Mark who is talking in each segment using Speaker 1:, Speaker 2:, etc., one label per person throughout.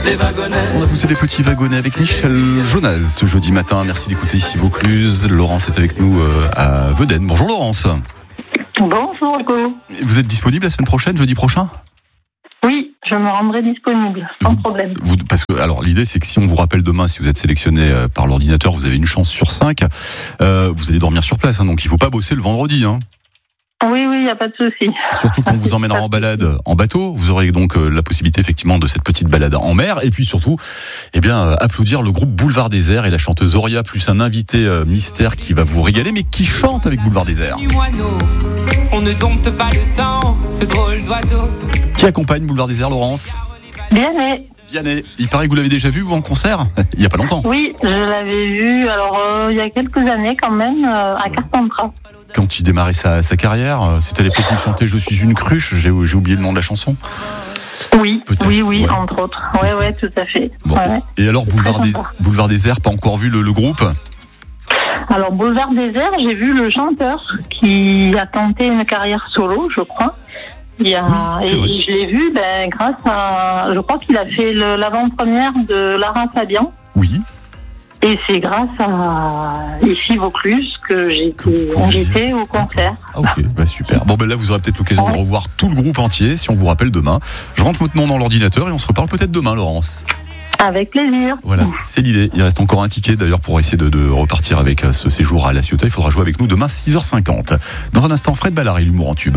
Speaker 1: les wagonnets.
Speaker 2: On a poussé des petits wagonnets avec Michel Jonas ce jeudi matin. Merci d'écouter ici Vaucluse. Laurence est avec nous à Vedène. Bonjour Laurence.
Speaker 3: Bonjour Hugo.
Speaker 2: Vous êtes disponible la semaine prochaine, jeudi prochain ?
Speaker 3: Oui, je me rendrai disponible, sans problème.
Speaker 2: Parce que, alors, l'idée, c'est que si on vous rappelle demain, si vous êtes sélectionné par l'ordinateur, vous avez une chance sur 5. Vous allez dormir sur place, donc il ne faut pas bosser le vendredi.
Speaker 3: Oui, il n'y a pas de souci.
Speaker 2: Surtout qu'on vous emmènera en balade en bateau. Vous aurez donc la possibilité, effectivement, de cette petite balade en mer. Et puis surtout, applaudir le groupe Boulevard Désert et la chanteuse Auria, plus un invité mystère qui va vous régaler, mais qui chante avec Boulevard Désert.
Speaker 1: On ne dompte pas le temps, ce drôle d'oiseau.
Speaker 2: Qui accompagne Boulevard Désert, Laurence ?
Speaker 3: Vianney.
Speaker 2: Vianney. Il paraît que vous l'avez déjà vu, vous, en concert ? Il n'y a pas longtemps.
Speaker 3: Oui, je l'avais vu, il y a quelques années quand même, à Carpentras.
Speaker 2: Quand il démarrait sa carrière, c'était à l'époque où il chantait « Je suis une cruche », j'ai oublié le nom de la chanson.
Speaker 3: Oui,
Speaker 2: peut-être,
Speaker 3: oui,
Speaker 2: ouais.
Speaker 3: entre autres. Oui, tout à fait.
Speaker 2: Bon.
Speaker 3: Ouais.
Speaker 2: Et alors, Boulevard Désert, pas encore vu le groupe ?
Speaker 3: Alors, Boulevard Désert, j'ai vu le chanteur qui a tenté une carrière solo, je crois. Et je l'ai vu grâce à... Je crois qu'il a fait l'avant-première de Lara Fabian.
Speaker 2: Oui.
Speaker 3: Et c'est grâce à ici Vaucluse que j'ai été invitée au concert.
Speaker 2: Ok, super. Bon, là, vous aurez peut-être l'occasion de revoir tout le groupe entier, si on vous rappelle demain. Je rentre votre nom dans l'ordinateur et on se reparle peut-être demain, Laurence.
Speaker 3: Avec plaisir.
Speaker 2: Voilà, c'est l'idée. Il reste encore un ticket d'ailleurs pour essayer de repartir avec ce séjour à La Ciotat. Il faudra jouer avec nous demain 6h50. Dans un instant, Fred Ballard et l'humour en tube.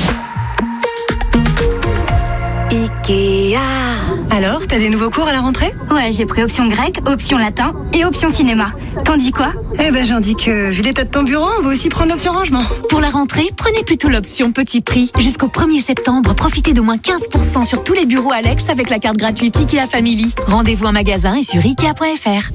Speaker 4: Ikea.
Speaker 5: Alors, t'as des nouveaux cours à la rentrée ?
Speaker 4: Ouais, j'ai pris option grec, option latin et option cinéma. T'en dis quoi ?
Speaker 5: J'en dis que, vu l'état de ton bureau, on va aussi prendre l'option rangement.
Speaker 6: Pour la rentrée, prenez plutôt l'option petit prix. Jusqu'au 1er septembre, profitez de moins 15% sur tous les bureaux Alex avec la carte gratuite Ikea Family. Rendez-vous en magasin et sur Ikea.fr.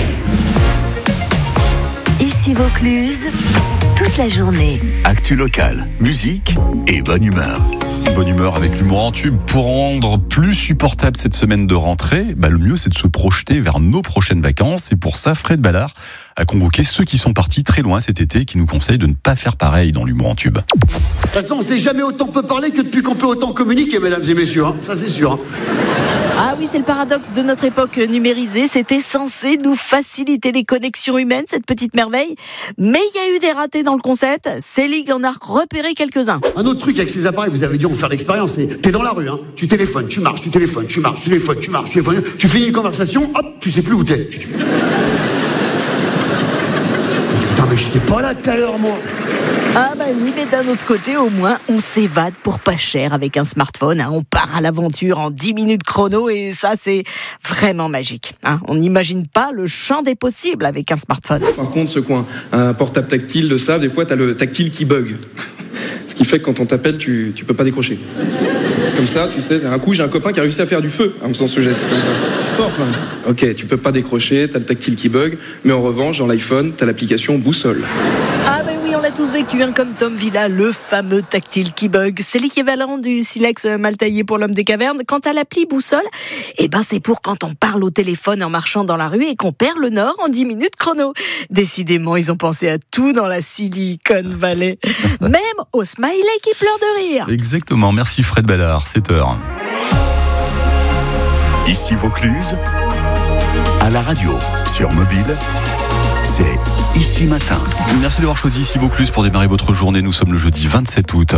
Speaker 7: Ici Vaucluse, toute la journée.
Speaker 8: Actu locale, musique et bonne humeur.
Speaker 2: Bonne humeur avec l'humour en tube. Pour rendre plus supportable cette semaine de rentrée, le mieux c'est de se projeter vers nos prochaines vacances. Et pour ça, Fred Ballard a convoqué ceux qui sont partis très loin cet été et qui nous conseillent de ne pas faire pareil dans l'humour en tube.
Speaker 9: De toute façon, on ne s'est jamais autant peut parler que depuis qu'on peut autant communiquer, mesdames et messieurs. Ça, c'est sûr.
Speaker 7: Ah oui, c'est le paradoxe de notre époque numérisée. C'était censé nous faciliter les connexions humaines, cette petite merveille. Mais il y a eu des ratés dans le concept. Célig en a repéré quelques-uns.
Speaker 9: Un autre truc avec ces appareils, vous avez dû en faire l'expérience, c'est t'es dans la rue, tu téléphones, tu marches, tu téléphones, tu marches, tu téléphones, tu marches, tu téléphones, tu finis une conversation, hop, tu sais plus où t'es. Putain, mais j'étais pas là tout à l'heure, moi.
Speaker 7: Ah oui, mais d'un autre côté, au moins, on s'évade pour pas cher avec un smartphone. On part à l'aventure en 10 minutes chrono et ça, c'est vraiment magique. On n'imagine pas le champ des possibles avec un smartphone.
Speaker 10: Par contre, ce coin, un portable tactile, de ça, des fois, t'as le tactile qui bug. Ce qui fait que quand on t'appelle, tu peux pas décrocher. Comme ça, tu sais, d'un coup, j'ai un copain qui a réussi à faire du feu en me faisant ce geste. Fort, quand même. Ok, tu peux pas décrocher, t'as le tactile qui bug, mais en revanche, dans l'iPhone, t'as l'application boussole.
Speaker 7: Oui, on l'a tous vécu, comme Tom Villa, le fameux tactile qui bug. C'est l'équivalent du silex mal taillé pour l'homme des cavernes. Quant à l'appli boussole, c'est pour quand on parle au téléphone en marchant dans la rue et qu'on perd le nord en 10 minutes chrono. Décidément, ils ont pensé à tout dans la Silicon Valley. Même au smiley qui pleure de rire.
Speaker 2: Exactement, merci Fred Ballard, 7h.
Speaker 8: Ici Vaucluse, à la radio, sur mobile, c'est Ici Matin.
Speaker 2: Merci d'avoir choisi Ici Vaucluse pour démarrer votre journée. Nous sommes le jeudi 27 août.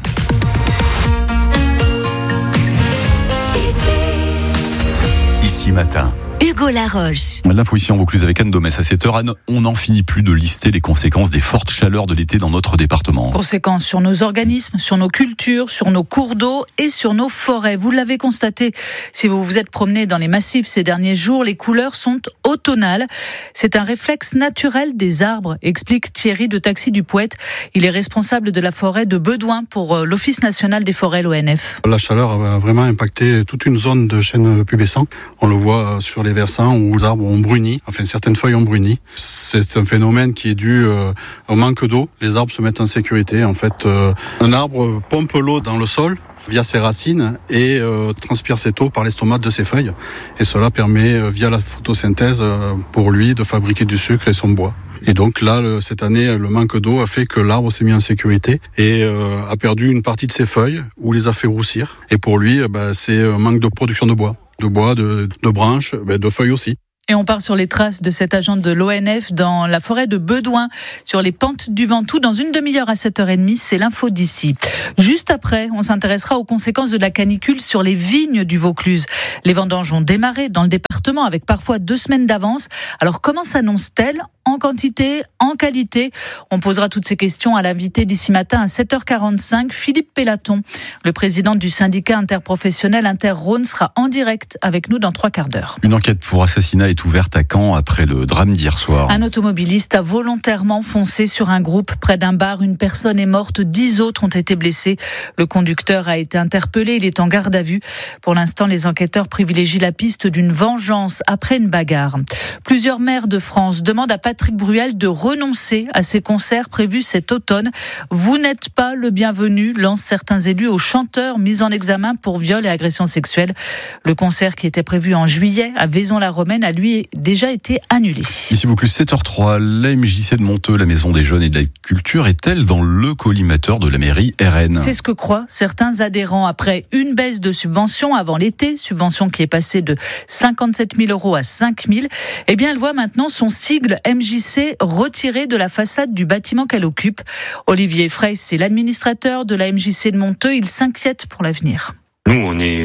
Speaker 2: Ici Matin.
Speaker 7: Hugo Laroche.
Speaker 2: L'info ici en Vaucluse avec Anne Domès à 7h. Anne, on n'en finit plus de lister les conséquences des fortes chaleurs de l'été dans notre département.
Speaker 11: Conséquences sur nos organismes, sur nos cultures, sur nos cours d'eau et sur nos forêts. Vous l'avez constaté si vous vous êtes promené dans les massifs ces derniers jours, les couleurs sont automnales. C'est un réflexe naturel des arbres, explique Thierry de Taxi du Poète. Il est responsable de la forêt de Bedouin pour l'Office national des forêts, l'ONF.
Speaker 12: La chaleur a vraiment impacté toute une zone de chênes pubescents. On le voit sur les versants où les arbres ont bruni, certaines feuilles ont bruni. C'est un phénomène qui est dû au manque d'eau. Les arbres se mettent en sécurité. Un arbre pompe l'eau dans le sol via ses racines et transpire cette eau par l'estomac de ses feuilles. Et cela permet, via la photosynthèse, pour lui de fabriquer du sucre et son bois. Et donc là, cette année, le manque d'eau a fait que l'arbre s'est mis en sécurité et a perdu une partie de ses feuilles ou les a fait roussir. Et pour lui, c'est un manque de production de bois. de bois, de branches, de feuilles aussi.
Speaker 11: Et on part sur les traces de cet agent de l'ONF dans la forêt de Bedouin, sur les pentes du Ventoux, dans une demi-heure à 7h30. C'est l'info d'ici. Juste après, on s'intéressera aux conséquences de la canicule sur les vignes du Vaucluse. Les vendanges ont démarré dans le département avec parfois 2 semaines d'avance. Alors comment s'annonce-t-elle ? En quantité, en qualité? On posera toutes ces questions à l'invité d'ici matin à 7h45, Philippe Pélaton. Le président du syndicat interprofessionnel Inter-Rhône sera en direct avec nous dans 3 quarts d'heure.
Speaker 2: Une enquête pour assassinat est ouverte à Caen après le drame d'hier soir.
Speaker 11: Un automobiliste a volontairement foncé sur un groupe près d'un bar. Une personne est morte, 10 autres ont été blessés. Le conducteur a été interpellé, il est en garde à vue. Pour l'instant, les enquêteurs privilégient la piste d'une vengeance après une bagarre. Plusieurs maires de France demandent à Patrick Bruel de renoncer à ses concerts prévus cet automne. Vous n'êtes pas le bienvenu, lancent certains élus aux chanteurs mis en examen pour viol et agression sexuelle. Le concert qui était prévu en juillet à Vaison-la-Romaine a lui déjà été annulé.
Speaker 2: Ici Vaucluse 7h03, la MJC de Monteux, la Maison des Jeunes et de la Culture, est-elle dans le collimateur de la mairie RN?
Speaker 11: C'est ce que croient certains adhérents après une baisse de subvention avant l'été, subvention qui est passée de 57 000 € à 5 000. Eh bien, elle voit maintenant son sigle MJC retiré de la façade du bâtiment qu'elle occupe. Olivier Frey, c'est l'administrateur de la MJC de Monteux. Il s'inquiète pour l'avenir.
Speaker 13: Nous,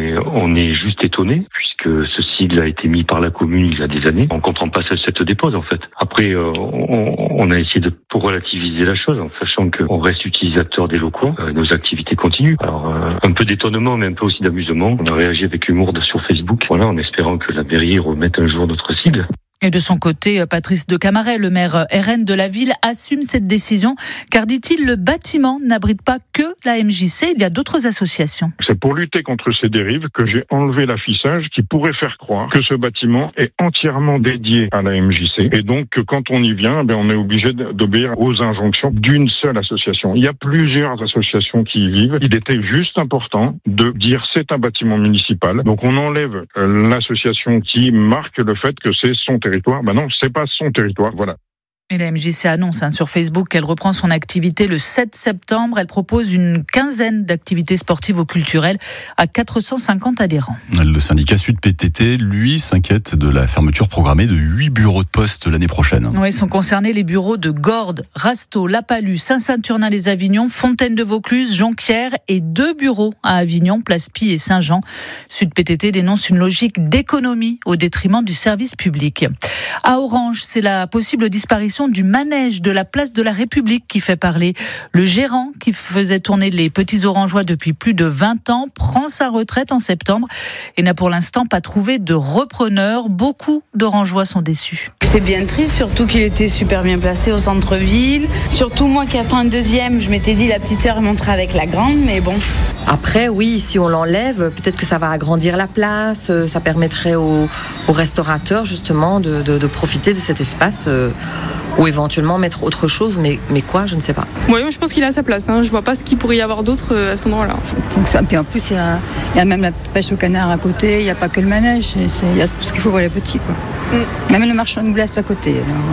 Speaker 13: on est juste étonnés, puisque ce sigle a été mis par la commune il y a des années. On comprend pas cette dépose, en fait. Après, on a essayé pour relativiser la chose, en sachant qu'on reste utilisateur des locaux, nos activités continuent. Alors, un peu d'étonnement, mais un peu aussi d'amusement. On a réagi avec humour sur Facebook, voilà, en espérant que la mairie remette un jour notre sigle.
Speaker 11: Et de son côté, Patrice de Camaret, le maire RN de la ville, assume cette décision, car, dit-il, le bâtiment n'abrite pas que la MJC, il y a d'autres associations.
Speaker 14: C'est pour lutter contre ces dérives que j'ai enlevé l'affichage qui pourrait faire croire que ce bâtiment est entièrement dédié à la MJC. Et donc, quand on y vient, on est obligé d'obéir aux injonctions d'une seule association. Il y a plusieurs associations qui y vivent. Il était juste important de dire c'est un bâtiment municipal. Donc, on enlève l'association qui marque le fait que c'est son territoire. Non, c'est pas son territoire, voilà.
Speaker 11: Et la MJC annonce sur Facebook qu'elle reprend son activité le 7 septembre. Elle propose une quinzaine d'activités sportives ou culturelles à 450 adhérents.
Speaker 2: Le syndicat Sud PTT, lui, s'inquiète de la fermeture programmée de 8 bureaux de poste l'année prochaine.
Speaker 11: Oui, sont concernés les bureaux de Gordes, Rasteau, La Palue, Saint-Saturnin-les-Avignon, Fontaine-de-Vaucluse, Jonquière et 2 bureaux à Avignon, Place Pie et Saint-Jean. Sud PTT dénonce une logique d'économie au détriment du service public. À Orange, c'est la possible disparition du manège de la place de la République qui fait parler. Le gérant qui faisait tourner les petits Orangeois depuis plus de 20 ans prend sa retraite en septembre et n'a pour l'instant pas trouvé de repreneur. Beaucoup d'Orangeois sont déçus.
Speaker 15: C'est bien triste, surtout qu'il était super bien placé au centre-ville. Surtout moi qui attends un deuxième, je m'étais dit la petite sœur montera avec la grande, mais bon.
Speaker 16: Après, oui, si on l'enlève, peut-être que ça va agrandir la place, ça permettrait aux restaurateurs justement de profiter de cet espace ou éventuellement mettre autre chose, mais quoi, je ne sais pas.
Speaker 17: Oui, je pense qu'il a sa place, je vois pas ce qu'il pourrait y avoir d'autre à cet endroit-là.
Speaker 18: Donc ça, puis en plus, il y a même la pêche au canard à côté, il n'y a pas que le manège, il y a tout ce qu'il faut pour les petits, quoi. Même le marchand de glace à côté.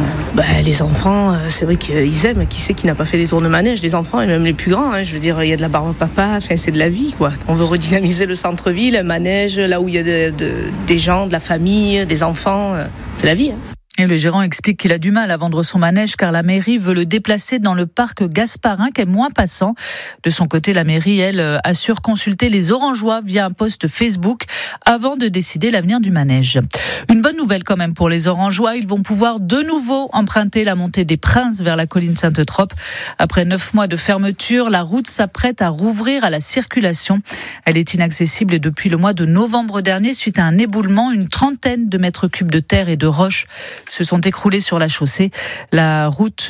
Speaker 19: Les enfants, c'est vrai qu'ils aiment. Qui c'est qui n'a pas fait des tours de manège? Les enfants et même les plus grands. Je veux dire, il y a de la barbe papa. C'est de la vie, quoi. On veut redynamiser le centre-ville, le manège, là où il y a des gens, de la famille, des enfants. C'est la vie.
Speaker 11: Et le gérant explique qu'il a du mal à vendre son manège car la mairie veut le déplacer dans le parc Gasparin qui est moins passant. De son côté, la mairie, elle, assure consulter les Orangeois via un post Facebook avant de décider l'avenir du manège. Une bonne nouvelle quand même pour les Orangeois. Ils vont pouvoir de nouveau emprunter la montée des Princes vers la colline Sainte-Eutrope. Après 9 mois de fermeture, la route s'apprête à rouvrir à la circulation. Elle est inaccessible depuis le mois de novembre dernier suite à un éboulement. Une trentaine de mètres cubes de terre et de roches se sont écroulés sur la chaussée. La route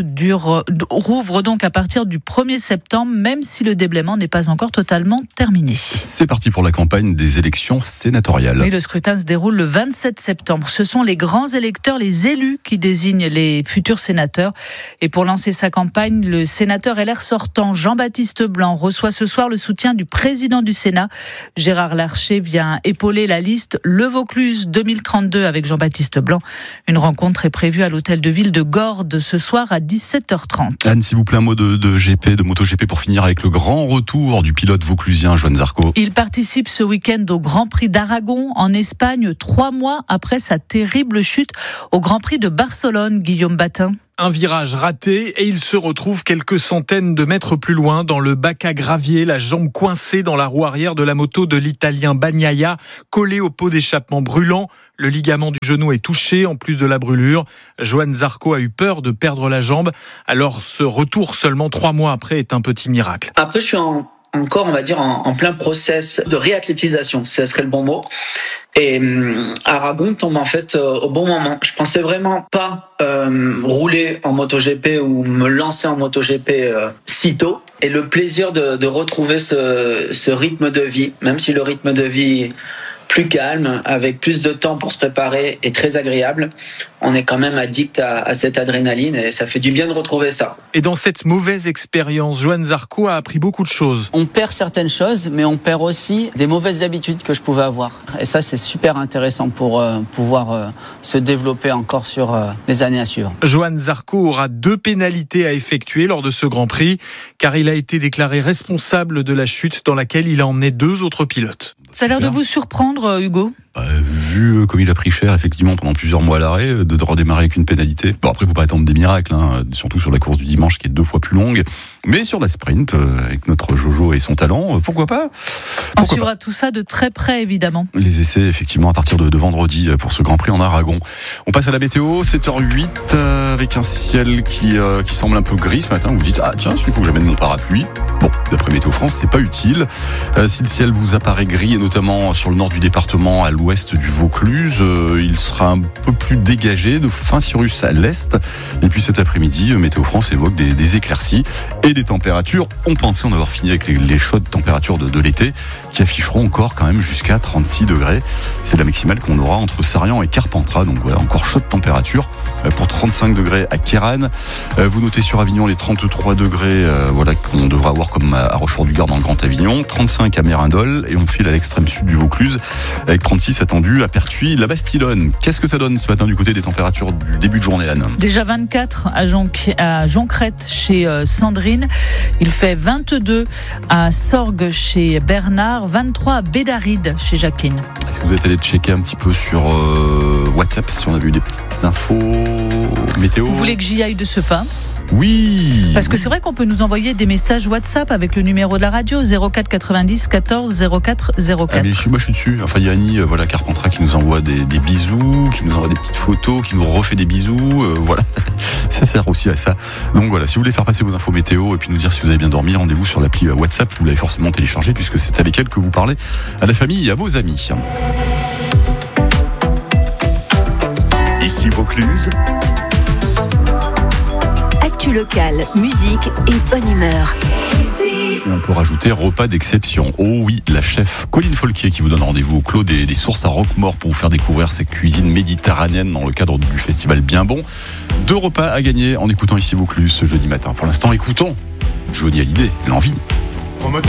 Speaker 11: rouvre donc à partir du 1er septembre, même si le déblaiement n'est pas encore totalement terminé.
Speaker 2: C'est parti pour la campagne des élections sénatoriales.
Speaker 11: Oui, le scrutin se déroule le 27 septembre. Ce sont les grands électeurs, les élus qui désignent les futurs sénateurs. Et pour lancer sa campagne, le sénateur LR sortant, Jean-Baptiste Blanc, reçoit ce soir le soutien du président du Sénat. Gérard Larcher vient épauler la liste Le Vaucluse 2032 avec Jean-Baptiste Blanc. Une rencontre rencontre est prévue à l'hôtel de ville de Gordes ce soir à 17h30.
Speaker 2: Anne, s'il vous plaît, un mot de MotoGP pour finir avec le grand retour du pilote vauclusien Johan Zarco.
Speaker 11: Il participe ce week-end au Grand Prix d'Aragon en Espagne, 3 mois après sa terrible chute au Grand Prix de Barcelone, Guillaume Batin.
Speaker 20: Un virage raté et il se retrouve quelques centaines de mètres plus loin dans le bac à gravier, la jambe coincée dans la roue arrière de la moto de l'Italien Bagnaia, collée au pot d'échappement brûlant. Le ligament du genou est touché en plus de la brûlure. Johan Zarco a eu peur de perdre la jambe. Alors ce retour seulement 3 mois après est un petit miracle.
Speaker 21: Après je suis encore, on va dire, en plein process de réathlétisation, ce serait le bon mot. Et Aragon tombe en fait au bon moment. Je pensais vraiment pas rouler en MotoGP ou me lancer en MotoGP si tôt. Et le plaisir de retrouver ce rythme de vie, même si le rythme de vie plus calme, avec plus de temps pour se préparer est très agréable. On est quand même addict à cette adrénaline et ça fait du bien de retrouver ça.
Speaker 20: Et dans cette mauvaise expérience, Johan Zarco a appris beaucoup de choses.
Speaker 22: On perd certaines choses, mais on perd aussi des mauvaises habitudes que je pouvais avoir. Et ça, c'est super intéressant pour pouvoir se développer encore sur les années à suivre.
Speaker 20: Johan Zarco aura 2 pénalités à effectuer lors de ce Grand Prix, car il a été déclaré responsable de la chute dans laquelle il a emmené 2 autres pilotes.
Speaker 11: Ça a l'air de vous surprendre, Hugo ?
Speaker 2: Vu comme il a pris cher, effectivement, pendant plusieurs mois à l'arrêt, de redémarrer avec une pénalité. Bon, après, il ne faut pas attendre des miracles, surtout sur la course du dimanche qui est 2 fois plus longue. Mais sur la sprint, avec notre Jojo et son talent, pourquoi pas ?
Speaker 11: On suivra tout ça de très près, évidemment.
Speaker 2: Les essais, effectivement, à partir de vendredi pour ce Grand Prix en Aragon. On passe à la météo, 7h08, avec un ciel qui semble un peu gris ce matin. Vous dites, ah tiens, il faut que j'amène mon parapluie. Bon, d'après Météo France, c'est pas utile. Si le ciel vous apparaît gris, et notamment sur le nord du département, à l'ouest du Vaucluse, il sera un peu plus dégagé, de fin cirrus à l'est. Et puis cet après-midi, Météo France évoque des éclaircies et des températures. On pensait en avoir fini avec les chaudes températures de l'été, qui afficheront encore quand même jusqu'à 36 degrés. C'est la maximale qu'on aura entre Sarian et Carpentras. Donc voilà, encore chaude température pour 35 degrés à Kéranne. Vous notez sur Avignon les 33 degrés voilà, qu'on devra avoir comme à Rochefort-du-Gard dans le Grand Avignon, 35 à Mérindol, et on file à l'extrême sud du Vaucluse avec 36 attendu à Pertuis, la Bastillonne. Qu'est-ce que ça donne ce matin du côté des températures du début de journée, Anne ?
Speaker 11: Déjà 24 à Joncrête chez Sandrine, il fait 22 à Sorgues chez Bernard, 23 à Bédaride chez Jacqueline.
Speaker 2: Est-ce que vous êtes allé checker un petit peu sur WhatsApp si on a vu des petites infos météo ? Vous
Speaker 11: voulez que j'y aille de ce pas ?
Speaker 2: Oui.
Speaker 11: Parce que c'est vrai qu'on peut nous envoyer des messages WhatsApp avec le numéro de la radio 04 90 14 04 04.
Speaker 2: Ah mais moi je suis dessus. Enfin il y a Annie Carpentras qui nous envoie des bisous, qui nous envoie des petites photos, qui nous refait des bisous. Voilà, ça sert aussi à ça. Donc voilà, si vous voulez faire passer vos infos météo et puis nous dire si vous avez bien dormi, rendez-vous sur l'appli WhatsApp. Vous l'avez forcément téléchargé puisque c'est avec elle que vous parlez à la famille et à vos amis.
Speaker 8: Ici Vaucluse.
Speaker 6: Actu locale, musique et bonne humeur.
Speaker 2: Et on peut rajouter repas d'exception. Oh oui, la chef Colline Folquier qui vous donne rendez-vous au Clos des Sources à Roquemort pour vous faire découvrir sa cuisine méditerranéenne dans le cadre du festival Bien Bon. 2 repas à gagner en écoutant Ici Vaucluse ce jeudi matin. Pour l'instant, écoutons Johnny Hallyday, L'Envie.